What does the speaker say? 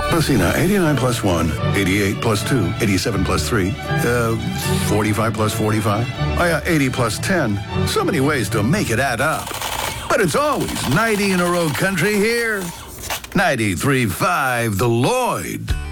Let's see now. 89 plus 1, 88 plus 2, 87 plus 3, 45 plus 45. Oh, yeah, 80 plus 10. So many ways to make it add up. But it's always 90 in a row country here. 93.5 The Lloyd.